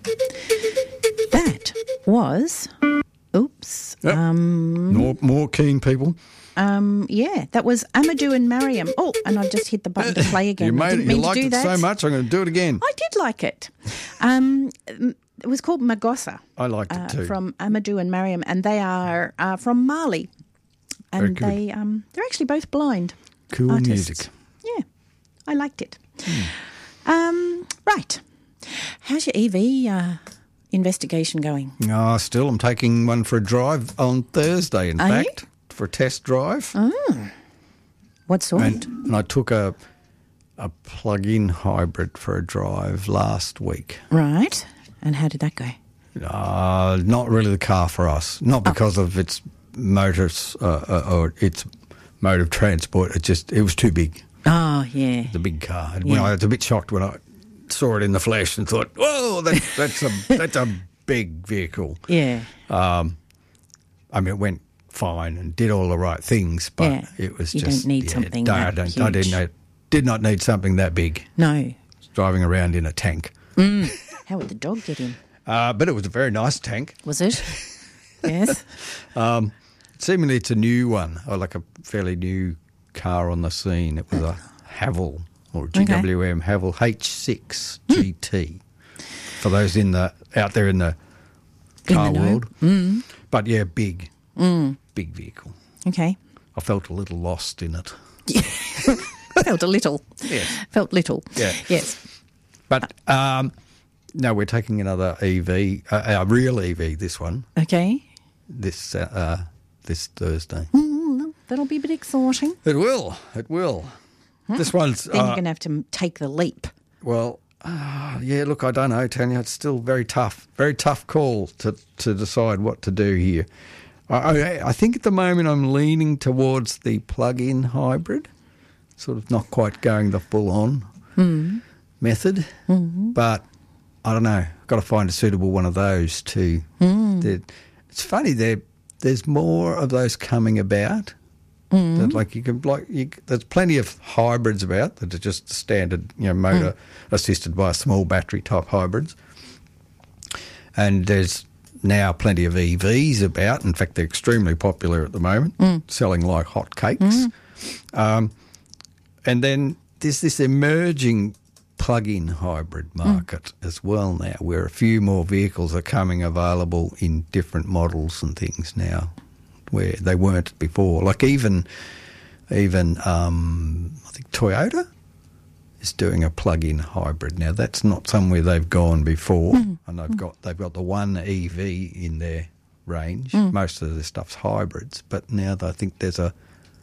That was... Oops. Yep. More keen people. That was Amadou and Mariam. Oh, and I just hit the button to play again. You I didn't mean to liked do it that. so much, I'm going to do it again. I did like it. It was called Magossa. I liked it too. From Amadou and Mariam, and they are from Mali. And Very good. they're actually both blind Cool artists. music. Yeah, I liked it. Right. How's your EV investigation going? Still, I'm taking one for a drive on Thursday, in fact, for a test drive. Oh. What sort? And I took a plug-in hybrid for a drive last week. Right. And how did that go? Not really the car for us. Not because of its motors or its mode of transport. It was too big. Oh, yeah. The big car. Yeah. I was a bit shocked when I saw it in the flesh and thought, "Whoa, that's a big vehicle." Yeah. I mean, it went fine and did all the right things, but it was you just... don't need something that huge. I did not need something that big. No. Driving around in a tank. How would the dog get in? But it was a very nice tank. Was it? Yes. Seemingly it's a new one, or like a fairly new car on the scene. It was a Haval, or GWM Haval H6 GT. For those out there in the car world. But yeah, big vehicle. Okay. I felt a little lost in it. Felt a little. Yes. Felt little. Yeah. Yes. But no, we're taking another EV, our real EV, this one, Okay. this Thursday. That'll be a bit exciting. It will. This one's... Then you're going to have to take the leap. Well, look, I don't know, Tanya. It's still very tough call to decide what to do here. I think at the moment I'm leaning towards the plug-in hybrid, sort of not quite going the full-on method, but I don't know. I've got to find a suitable one of those too. It's funny, there's more of those coming about. That there's plenty of hybrids about that are just standard, motor assisted by a small battery type hybrids, and there's now plenty of EVs about. In fact, they're extremely popular at the moment, selling like hotcakes. And then there's this emerging plug-in hybrid market as well now, where a few more vehicles are coming available in different models and things now, where they weren't before. Like even I think Toyota is doing a plug-in hybrid now. That's not somewhere they've gone before, and they've got the one EV in their range. Most of their stuff's hybrids, but now I think it's a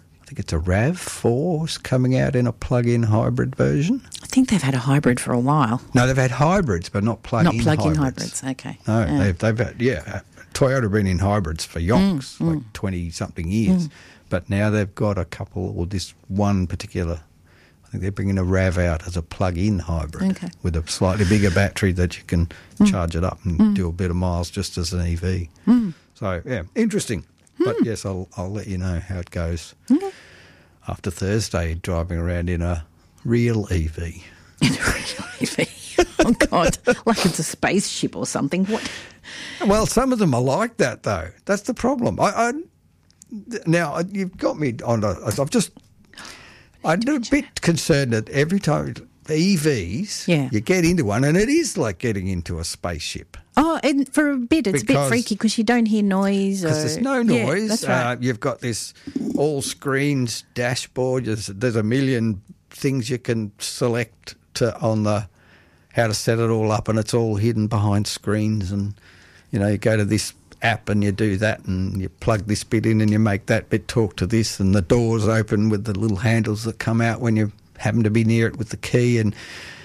RAV4 coming out in a plug-in hybrid version. I think they've had a hybrid for a while. No, they've had hybrids, but not plug-in hybrids. Not plug-in hybrids, okay. No, they've had, Toyota have been in hybrids for yonks, like 20-something years. But now they've got a couple, or this one particular, I think they're bringing a RAV out as a plug-in hybrid with a slightly bigger battery that you can charge it up and do a bit of miles just as an EV. So, yeah, interesting. But, yes, I'll let you know how it goes after Thursday, driving around in a real EV. In a real EV? Oh, God, like it's a spaceship or something. What? Well, some of them are like that, though. That's the problem. Now, you've got me on I'm a bit concerned that every time EVs, you get into one, and it is like getting into a spaceship. Oh, and for a bit, it's a bit freaky because you don't hear noise. Because there's no noise. Yeah, that's right. You've got this all-screens dashboard. There's a million things you can select on how to set it all up, and it's all hidden behind screens. And, you go to this app and you do that, and you plug this bit in and you make that bit talk to this, and the doors open with the little handles that come out when you happen to be near it with the key. And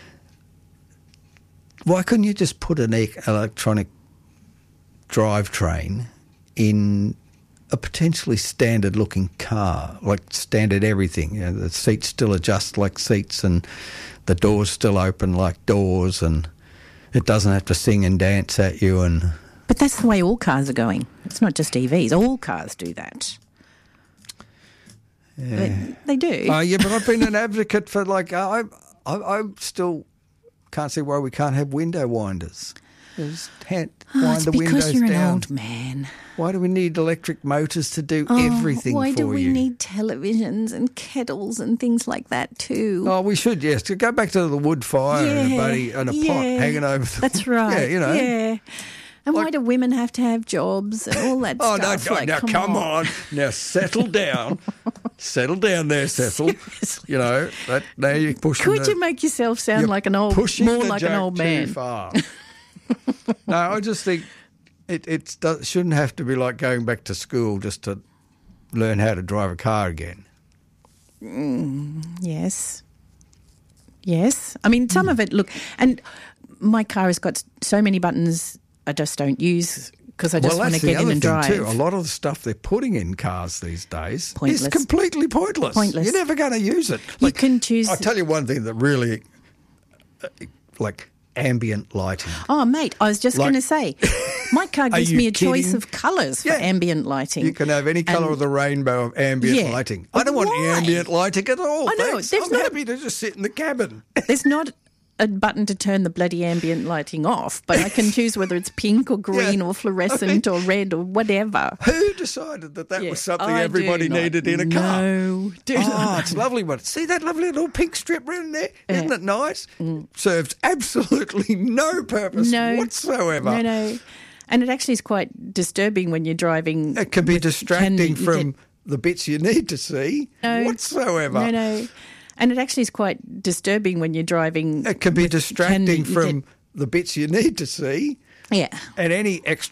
why couldn't you just put an electronic drivetrain in a potentially standard-looking car, like standard everything? The seats still adjust like seats, and the doors still open like doors, and it doesn't have to sing and dance at you. But that's the way all cars are going. It's not just EVs. All cars do that. Yeah. They do. Yeah, but I've been an advocate for I still can't see why we can't have window winders. Just wind it's the windows because you're down. an old man. Why do we need electric motors to do everything for you? Why do we need televisions and kettles and things like that too? Oh, we should, yes. To go back to the wood fire and a pot hanging over the... That's right. Yeah, you know. Yeah. And why do women have to have jobs and all that stuff? Now come on. Now settle down. Settle down there, Cecil. Seriously. You know, now you're pushing Could you make yourself sound like an old, more like an old man? Too far. No, I just think it shouldn't have to be like going back to school just to learn how to drive a car again. Yes. Yes. I mean, some of it, look, and my car has got so many buttons I just don't use because I just want to get in and drive. Too. A lot of the stuff they're putting in cars these days Pointless. is completely pointless. You're never going to use it. You can choose... I'll tell you one thing that really, like ambient lighting. Oh, mate, I was just going to say, my car gives me a choice of colours for ambient lighting. You can have any colour of the rainbow of ambient lighting. I don't want ambient lighting at all. I know. I'm happy to just sit in the cabin. There's not a button to turn the bloody ambient lighting off, but I can choose whether it's pink or green or fluorescent or red or whatever. Who decided that was something everybody needed in a car? No, it's lovely. But see that lovely little pink strip around there? Isn't it nice? Serves absolutely no purpose whatsoever. No. And it actually is quite disturbing when you're driving. It can be distracting from the bits you need to see whatsoever. No. And it actually is quite disturbing when you're driving. It can be distracting from the bits you need to see. Yeah. And any extra